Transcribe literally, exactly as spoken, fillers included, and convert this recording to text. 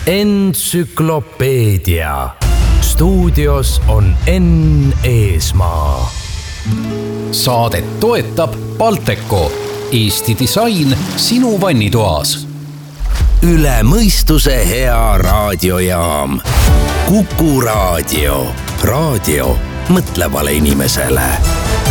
Entsüklopeedia. Stuudios on Enn Eesmaa. Saadet toetab Balteco, Eesti disain sinu vannitoas. Üle mõistuse hea raadiojaam. Kuku raadio. Raadio mõtlevale inimesele.